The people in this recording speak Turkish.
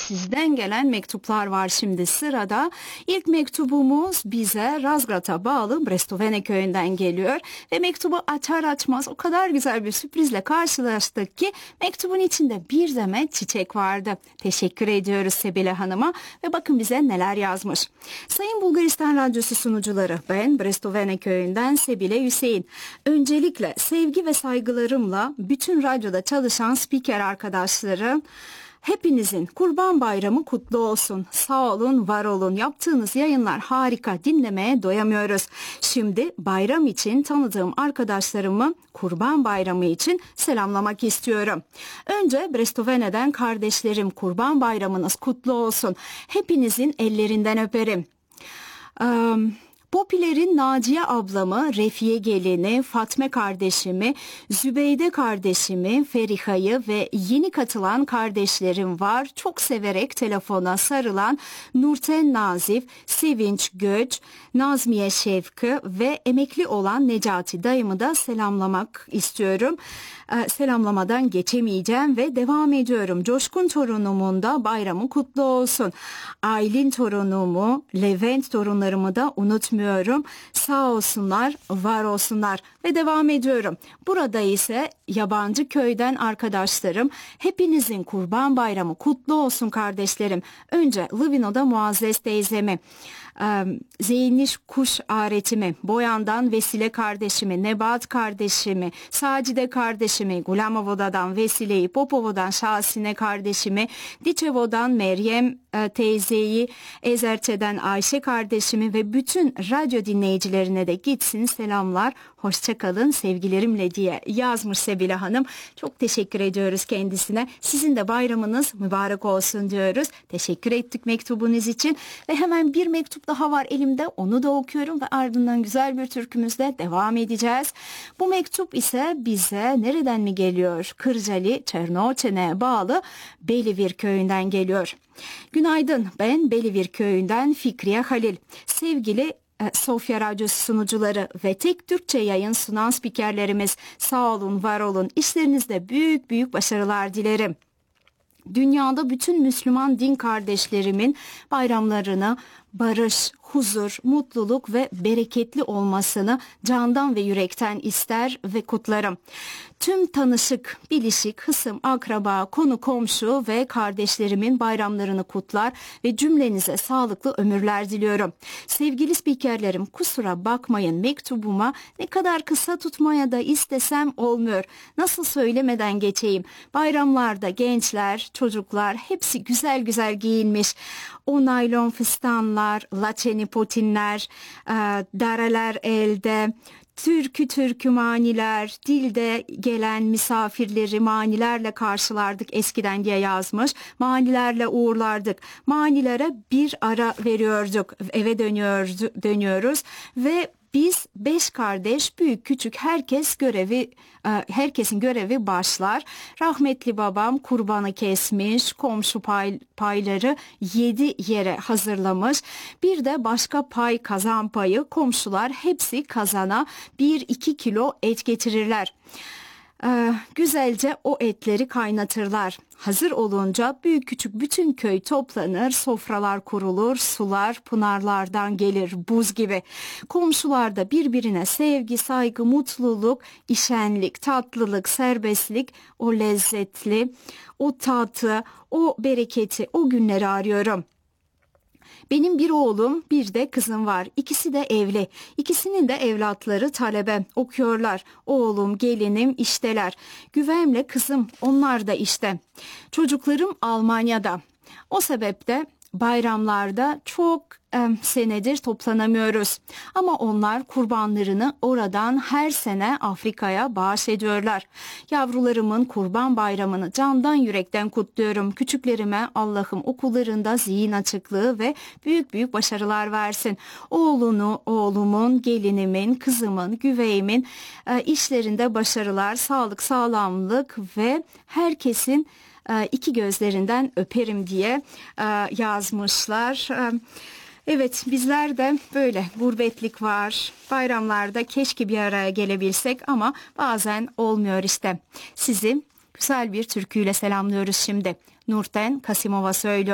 sizden gelen mektuplar var şimdi sırada. İlk mektubumuz bize Razgrad'a bağlı Brestovene köyünden geliyor. Ve mektubu açar açmaz o kadar güzel bir sürprizle karşılaştık ki mektubun içinde bir demet çiçek vardı. Teşekkür ediyoruz Sebile Hanım'a ve bakın bize neler yazmış. Sayın Bulgaristan Radyosu sunucuları, ben Brestovene köyünden Sebile Hüseyin. Öncelikle sevgi ve saygılarımla bütün radyoda çalışan spiker arkadaşlarım, hepinizin Kurban Bayramı kutlu olsun. Sağ olun, var olun. Yaptığınız yayınlar harika. Dinlemeye doyamıyoruz. Şimdi bayram için tanıdığım arkadaşlarımı Kurban Bayramı için selamlamak istiyorum. Önce Brestovene'den kardeşlerim, Kurban Bayramınız kutlu olsun. Hepinizin ellerinden öperim. Popiler'in Naciye ablamı, Refiye gelini, Fatme kardeşimi, Zübeyde kardeşimi, Feriha'yı ve yeni katılan kardeşlerim var. Çok severek telefona sarılan Nurten Nazif, Sevinç Göç, Nazmiye Şevkı ve emekli olan Necati dayımı da selamlamak istiyorum. Selamlamadan geçemeyeceğim ve devam ediyorum. Coşkun torunumun da bayramı kutlu olsun. Aylin torunumu, Levent torunlarımı da unutmuyorum. Sağ olsunlar, var olsunlar ve devam ediyorum. Burada ise yabancı köyden arkadaşlarım, hepinizin Kurban Bayramı kutlu olsun kardeşlerim. Önce Livino'da Muazzez teyzemi, Zeyniş Kuş aretimi, Boyan'dan Vesile kardeşimi, Nebat kardeşimi, Sacide kardeşimi, Gulamova'dan Vesile'yi, Popova'dan Şahsine kardeşimi, Diçevo'dan Meryem teyzeyi, Ezerçe'den Ayşe kardeşimi ve bütün radyo dinleyicilerine de gitsin selamlar, hoşça kalın sevgilerimle diye yazmış Sebile Hanım. Çok teşekkür ediyoruz kendisine. Sizin de bayramınız mübarek olsun diyoruz. Teşekkür ettik mektubunuz için ve hemen bir mektup daha var elimde, onu da okuyorum ve ardından güzel bir türkümüzle devam edeceğiz. Bu mektup ise bize nereden mi geliyor? Kırcalı Çernoçen'e bağlı Belivir köyünden geliyor. Günaydın, ben Belivir köyünden Fikriye Halil. Sevgili Sofya Radyosu sunucuları ve tek Türkçe yayın sunan spikerlerimiz, sağ olun, var olun. İşlerinizde büyük büyük başarılar dilerim. Dünyada bütün Müslüman din kardeşlerimin bayramlarını barış, huzur, mutluluk ve bereketli olmasını candan ve yürekten ister ve kutlarım. Tüm tanışık, bilişik, hısım, akraba, konu komşu ve kardeşlerimin bayramlarını kutlar ve cümlenize sağlıklı ömürler diliyorum. Sevgili spikerlerim, kusura bakmayın, mektubuma ne kadar kısa tutmaya da istesem olmuyor. Nasıl söylemeden geçeyim? Bayramlarda gençler, çocuklar hepsi güzel güzel giyinmiş. O naylon fıstanlar, laçeni potinler, dareler elde, türkü maniler, dilde gelen misafirleri manilerle karşılardık eskiden diye yazmış. Manilerle uğurlardık. Manilere bir ara veriyorduk. Eve dönüyoruz ve biz 5 kardeş, büyük küçük herkesin görevi başlar. Rahmetli babam kurbanı kesmiş, komşu payları 7 yere hazırlamış. Bir de başka pay, kazan payı, komşular hepsi kazana 1-2 kilo et getirirler. Güzelce o etleri kaynatırlar. Hazır olunca büyük küçük bütün köy toplanır, sofralar kurulur, sular pınarlardan gelir buz gibi. Komşular da birbirine sevgi, saygı, mutluluk, işenlik, tatlılık, serbestlik, o lezzetli, o tatı, o bereketi, o günleri arıyorum. Benim bir oğlum, bir de kızım var. İkisi de evli. İkisinin de evlatları talebe, okuyorlar. Oğlum, gelinim işteler. Güvemle kızım, onlar da işte. Çocuklarım Almanya'da. O sebeple bayramlarda çok senedir toplanamıyoruz. Ama onlar kurbanlarını oradan her sene Afrika'ya bağış ediyorlar. Yavrularımın Kurban Bayramını candan yürekten kutluyorum. Küçüklerime Allah'ım okullarında zihin açıklığı ve büyük büyük başarılar versin. Oğlumun, gelinimin, kızımın, güveyimin işlerinde başarılar, sağlık, sağlamlık ve herkesin iki gözlerinden öperim diye yazmışlar. Evet, bizler de böyle gurbetlik var. Bayramlarda keşke bir araya gelebilsek ama bazen olmuyor işte. Sizi güzel bir türküyle selamlıyoruz şimdi. Nurten Kasimova söylüyor.